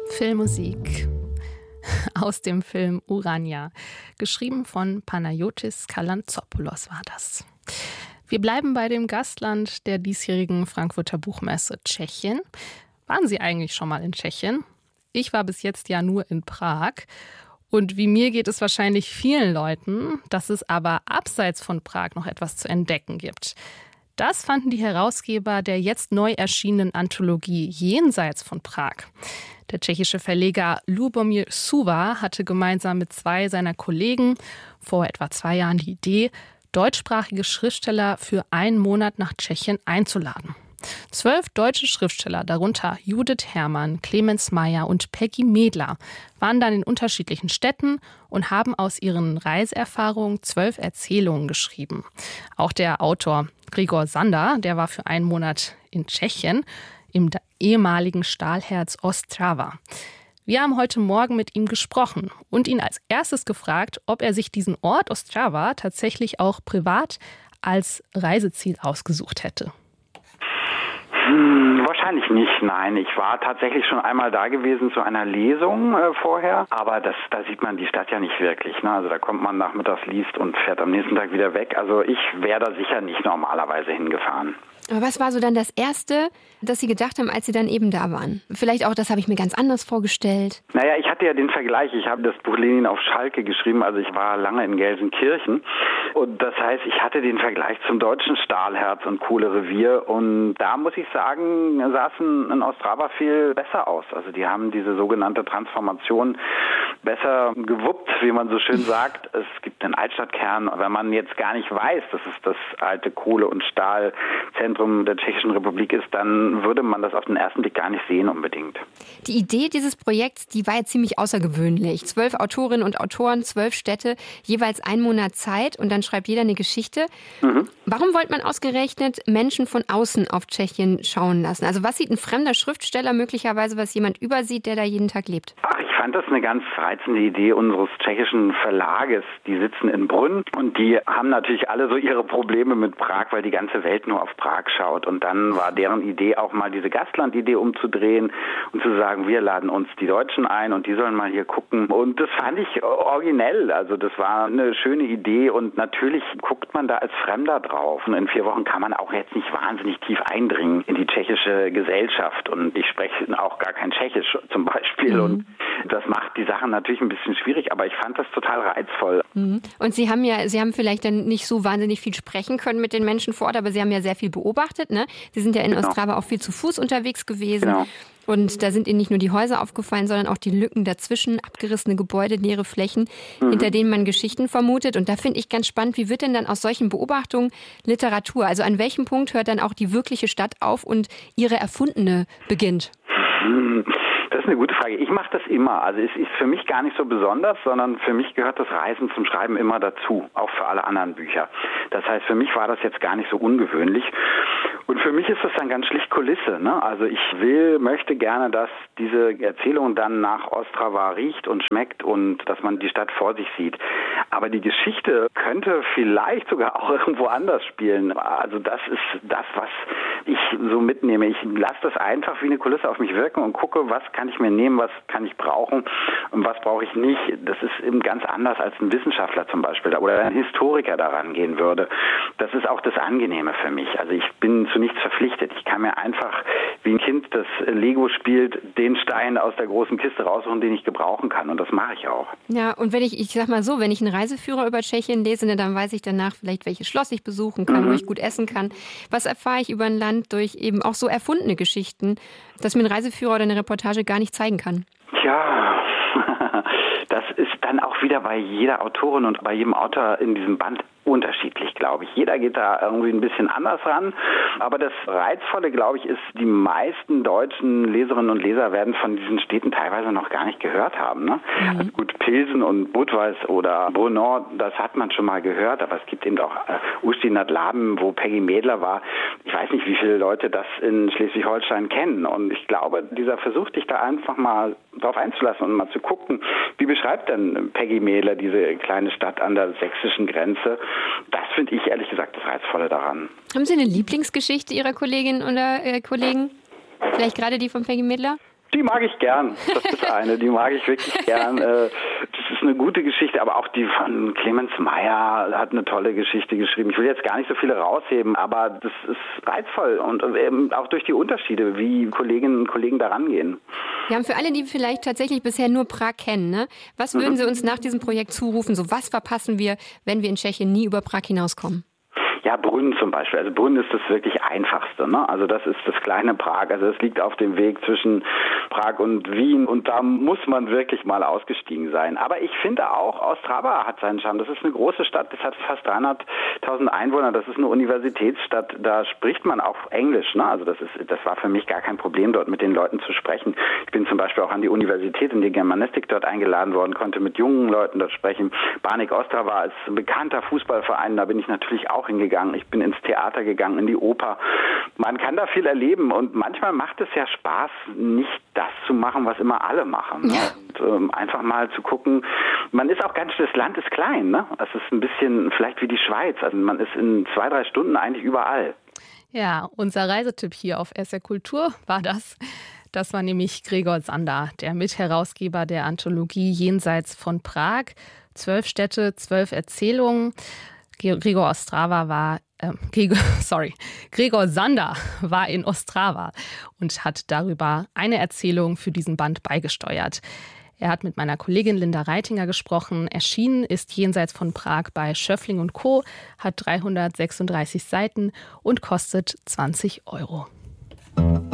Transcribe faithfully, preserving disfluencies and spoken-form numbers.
Filmmusik aus dem Film Urania. Geschrieben von Panayotis Kalantzopoulos war das. Wir bleiben bei dem Gastland der diesjährigen Frankfurter Buchmesse, Tschechien. Waren Sie eigentlich schon mal in Tschechien? Ich war bis jetzt ja nur in Prag. Und wie mir geht es wahrscheinlich vielen Leuten, dass es aber abseits von Prag noch etwas zu entdecken gibt. Das fanden die Herausgeber der jetzt neu erschienenen Anthologie Jenseits von Prag. Der tschechische Verleger Lubomír Suva hatte gemeinsam mit zwei seiner Kollegen vor etwa zwei Jahren die Idee, deutschsprachige Schriftsteller für einen Monat nach Tschechien einzuladen. Zwölf deutsche Schriftsteller, darunter Judith Herrmann, Clemens Meyer und Peggy Medler, waren dann in unterschiedlichen Städten und haben aus ihren Reiseerfahrungen zwölf Erzählungen geschrieben. Auch der Autor Gregor Sander, der war für einen Monat in Tschechien, im ehemaligen Stahlherz Ostrava. Wir haben heute Morgen mit ihm gesprochen und ihn als erstes gefragt, ob er sich diesen Ort Ostrava tatsächlich auch privat als Reiseziel ausgesucht hätte. Hm, wahrscheinlich nicht, nein. Ich war tatsächlich schon einmal da gewesen zu einer Lesung äh, vorher, aber das, da sieht man die Stadt ja nicht wirklich. Ne? Also da kommt man nachmittags, liest und fährt am nächsten Tag wieder weg. Also ich wäre da sicher nicht normalerweise hingefahren. Aber was war so dann das Erste, das Sie gedacht haben, als Sie dann eben da waren? Vielleicht auch, das habe ich mir ganz anders vorgestellt. Naja, ich hatte ja den Vergleich. Ich habe das Buch Lenin auf Schalke geschrieben, also ich war lange in Gelsenkirchen. Und das heißt, ich hatte den Vergleich zum deutschen Stahlherz und Kohlerevier. Und da muss ich sagen, sah es in, in Ostrava viel besser aus. Also die haben diese sogenannte Transformation besser gewuppt, wie man so schön sagt. Es gibt einen Altstadtkern. Wenn man jetzt gar nicht weiß, dass es das alte Kohle- und Stahlzentrum der Tschechischen Republik ist, dann würde man das auf den ersten Blick gar nicht sehen unbedingt. Die Idee dieses Projekts, die war ja ziemlich außergewöhnlich. Zwölf Autorinnen und Autoren, zwölf Städte, jeweils einen Monat Zeit und dann schreibt jeder eine Geschichte. Mhm. Warum wollte man ausgerechnet Menschen von außen auf Tschechien schauen lassen? Also was sieht ein fremder Schriftsteller möglicherweise, was jemand übersieht, der da jeden Tag lebt? Ach, ich fand das eine ganz reizende Idee unseres tschechischen Verlages. Die sitzen in Brünn und die haben natürlich alle so ihre Probleme mit Prag, weil die ganze Welt nur auf Prag schaut. Und dann war deren Idee auch mal diese Gastland-Idee umzudrehen und zu sagen, wir laden uns die Deutschen ein und die sollen mal hier gucken. Und das fand ich originell. Also das war eine schöne Idee und natürlich guckt man da als Fremder drauf. Und in vier Wochen kann man auch jetzt nicht wahnsinnig tief eindringen in die tschechische Gesellschaft. Und ich spreche auch gar kein Tschechisch zum Beispiel. Mhm. Und das macht die Sachen natürlich ein bisschen schwierig, aber ich fand das total reizvoll. Mhm. Und Sie haben ja, Sie haben vielleicht dann nicht so wahnsinnig viel sprechen können mit den Menschen vor Ort, aber Sie haben ja sehr viel beobachtet, ne? Sie sind ja in genau. Ostrava auch viel zu Fuß unterwegs gewesen. Genau. Und da sind Ihnen nicht nur die Häuser aufgefallen, sondern auch die Lücken dazwischen, abgerissene Gebäude, leere Flächen, mhm. hinter denen man Geschichten vermutet. Und da finde ich ganz spannend, wie wird denn dann aus solchen Beobachtungen Literatur? Also an welchem Punkt hört dann auch die wirkliche Stadt auf und ihre erfundene beginnt? Mhm. Das ist eine gute Frage. Ich mache das immer. Also es ist für mich gar nicht so besonders, sondern für mich gehört das Reisen zum Schreiben immer dazu, auch für alle anderen Bücher. Das heißt, für mich war das jetzt gar nicht so ungewöhnlich. Und für mich ist das dann ganz schlicht Kulisse, ne? Also ich will, möchte gerne, dass diese Erzählung dann nach Ostrava riecht und schmeckt und dass man die Stadt vor sich sieht. Aber die Geschichte könnte vielleicht sogar auch irgendwo anders spielen. Also das ist das, was ich so mitnehme. Ich lasse das einfach wie eine Kulisse auf mich wirken und gucke, was kann ich mir nehmen, was kann ich brauchen und was brauche ich nicht. Das ist eben ganz anders als ein Wissenschaftler zum Beispiel oder ein Historiker daran gehen würde. Das ist auch das Angenehme für mich. Also ich bin zu nichts verpflichtet. Ich kann mir einfach, wie ein Kind, das Lego spielt, den Stein aus der großen Kiste raussuchen, den ich gebrauchen kann. Und das mache ich auch. Ja, und wenn ich, ich sag mal so, wenn ich einen Reiseführer über Tschechien lese, dann weiß ich danach vielleicht, welches Schloss ich besuchen kann, mhm. wo ich gut essen kann. Was erfahre ich über ein Land durch eben auch so erfundene Geschichten, dass mir ein Reiseführer oder eine Reportage gar nicht zeigen kann? Ja, das ist dann auch wieder bei jeder Autorin und bei jedem Autor in diesem Band unterschiedlich, glaube ich. Jeder geht da irgendwie ein bisschen anders ran. Aber das Reizvolle, glaube ich, ist, die meisten deutschen Leserinnen und Leser werden von diesen Städten teilweise noch gar nicht gehört haben. Ne? Mhm. Also gut, Pilsen und Budweis oder Brno, das hat man schon mal gehört. Aber es gibt eben auch äh, Usti nad Labem, wo Peggy Medler war. Ich weiß nicht, wie viele Leute das in Schleswig-Holstein kennen. Und ich glaube, dieser Versuch, dich da einfach mal drauf einzulassen und mal zu gucken, wie beschreibt denn Peggy Medler diese kleine Stadt an der sächsischen Grenze? Das finde ich ehrlich gesagt das Reizvolle daran. Haben Sie eine Lieblingsgeschichte Ihrer Kolleginnen oder äh, Kollegen? Vielleicht gerade die von Peggy Medler? Die mag ich gern. Das ist eine, die mag ich wirklich gern. Das ist eine gute Geschichte, aber auch die von Clemens Meyer hat eine tolle Geschichte geschrieben. Ich will jetzt gar nicht so viele rausheben, aber das ist reizvoll und eben auch durch die Unterschiede, wie Kolleginnen und Kollegen da rangehen. Wir haben für alle, die vielleicht tatsächlich bisher nur Prag kennen, ne? Was würden Sie uns nach diesem Projekt zurufen? So, was verpassen wir, wenn wir in Tschechien nie über Prag hinauskommen? Ja, Brünn zum Beispiel. Also Brünn ist das wirklich einfachste, ne? Also das ist das kleine Prag. Also es liegt auf dem Weg zwischen Prag und Wien und da muss man wirklich mal ausgestiegen sein. Aber ich finde auch, Ostrava hat seinen Charme. Das ist eine große Stadt, das hat fast dreihunderttausend Einwohner. Das ist eine Universitätsstadt. Da spricht man auch Englisch, ne? Also das ist, das war für mich gar kein Problem, dort mit den Leuten zu sprechen. Ich bin zum Beispiel auch an die Universität in die Germanistik dort eingeladen worden, konnte mit jungen Leuten dort sprechen. Baník Ostrava ist ein bekannter Fußballverein. Da bin ich natürlich auch hingegangen. Ich bin ins Theater gegangen, in die Oper. Man kann da viel erleben und manchmal macht es ja Spaß, nicht das zu machen, was immer alle machen. Ne? Ja. Und ähm, einfach mal zu gucken. Man ist auch ganz, das Land ist klein. Ne? Es ist ein bisschen vielleicht wie die Schweiz. Also man ist in zwei, drei Stunden eigentlich überall. Ja, unser Reisetipp hier auf S R Kultur war das. Das war nämlich Gregor Sander, der Mitherausgeber der Anthologie Jenseits von Prag. Zwölf Städte, zwölf Erzählungen. Gregor Ostrava war, äh, Gregor, sorry, Gregor Sander war in Ostrava und hat darüber eine Erzählung für diesen Band beigesteuert. Er hat mit meiner Kollegin Linda Reitinger gesprochen. Erschienen ist Jenseits von Prag bei Schöffling und Co., hat dreihundertsechsunddreißig Seiten und kostet zwanzig Euro.